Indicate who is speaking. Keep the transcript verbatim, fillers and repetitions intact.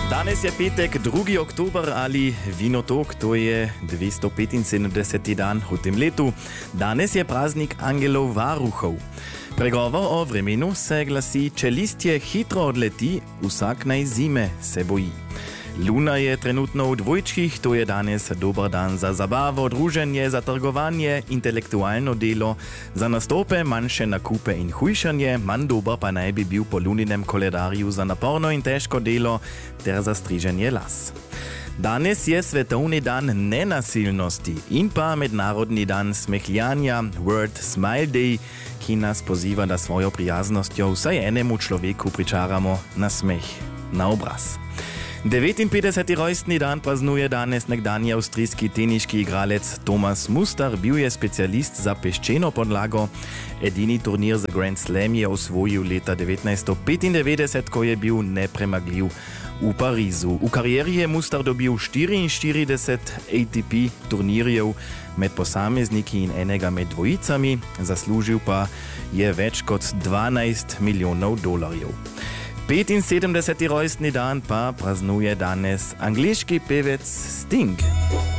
Speaker 1: Danes je petek, drugi oktober ali Vinotok, to je dvesto petinsedemdeseti dan v tem letu. Danes je praznik angelov varuhov. Pregovor o vremenu se glasi, če listje hitro odleti, vsak naj zime se boji. Luna je trenutno v dvojčkih, to je danes dober dan za zabavo, druženje, za trgovanje, intelektualno delo, za nastope, manjše nakupe in hujšanje, manj dober pa naj bi bil po luninem koledarju za naporno in težko delo ter za striženje las. Danes je svetovni dan nenasilnosti in pa mednarodni dan smehljanja, World Smile Day, ki nas poziva, da svojo prijaznostjo vsaj enemu človeku pričaramo na smeh, na obraz. devetinpetdeseti rojstni dan praznuje danes nekdanji avstrijski teniški igralec Thomas Muster, bil je specialist za peščeno podlago. Edini turnir za Grand Slam je osvojil leta devetnajststo petindevetdeset, ko je bil nepremagljiv v Parizu. V karieri je Muster dobil štiriinštirideset A T P turnirjev med posamezniki in enega med dvojicami, zaslužil pa je več kot dvanajst milijonov dolarjev. petinsedemdeseti rojstni dan pa praznuje danes angleški pevec Sting.